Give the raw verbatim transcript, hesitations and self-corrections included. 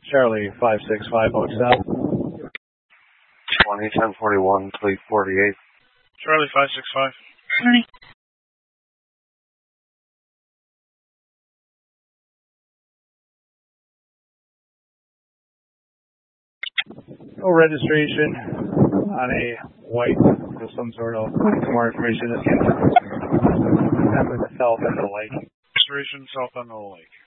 Charlie five six five oh seven. twenty, ten forty-one, Fleet forty-eight. Charlie five six five. Twenty. No registration on a white with some sort of more information. That was south of the lake. Registration south on the lake.